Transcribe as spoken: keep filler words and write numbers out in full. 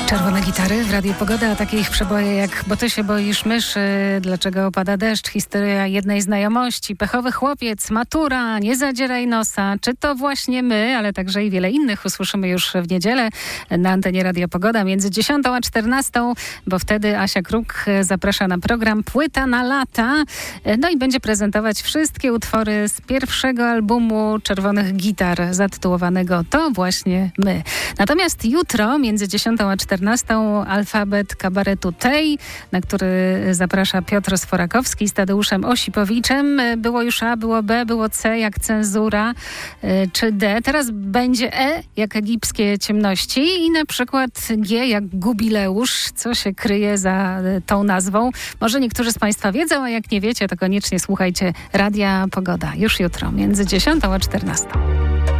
Czerwone gitary w Radiu Pogoda, a takie ich przeboje jak Bo ty się boisz myszy, Dlaczego pada deszcz, Historia jednej znajomości, Pechowy chłopiec, Matura, Nie zadzieraj nosa. Czy to właśnie my, ale także i wiele innych usłyszymy już w niedzielę na antenie Radia Pogoda między dziesiątą a czternastą, bo wtedy Asia Kruk zaprasza na program Płyta na lata. No i będzie prezentować wszystkie utwory z pierwszego albumu Czerwonych Gitar zatytułowanego To właśnie my. Natomiast jutro między dziesiątą a czternastą alfabet kabaretu Tej, na który zaprasza Piotr Sforakowski z Tadeuszem Osipowiczem. Było już A, było B, było C jak cenzura, czy D. Teraz będzie E jak egipskie ciemności i na przykład G jak Gubileusz. Co się kryje za tą nazwą? Może niektórzy z Państwa wiedzą, a jak nie wiecie, to koniecznie słuchajcie Radia Pogoda już jutro między dziesiątą a czternastą.